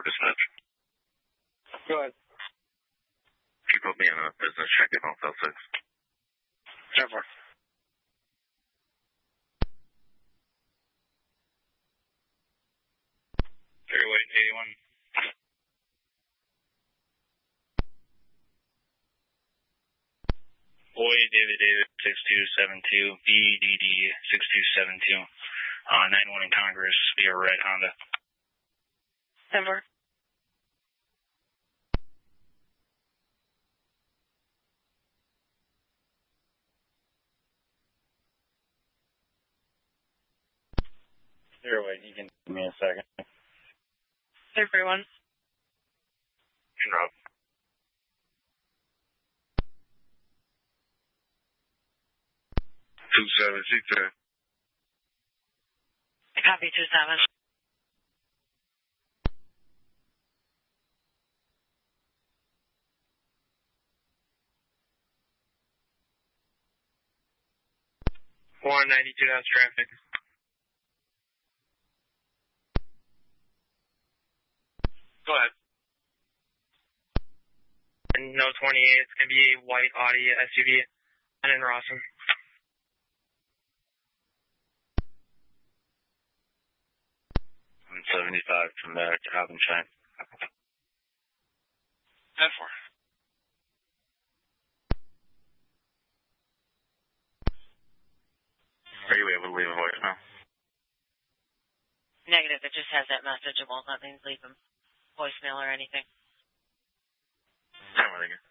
Dispatch. Go ahead. Could you put me in a business check at Hotel 6? 10-4. Fairway 81. Boy, David, 6272, BDD 6272, 91 in Congress via red Honda. 10-4. Fairway, you can give me a second. 10-1. And Rob. Two 762. Copy 27. One 92, that's traffic. Go ahead. And no 28, it's going to be a white Audi SUV. And in Rawson. 75 from there to Havenstein. 10-4. Are you able to leave a voicemail? Negative. It just has that message. It won't let me leave a voicemail or anything. Time again.